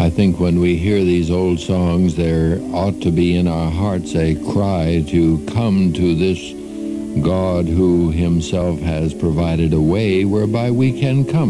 I think when we hear these old songs, there ought to be in our hearts a cry to come to this God who himself has provided a way whereby we can come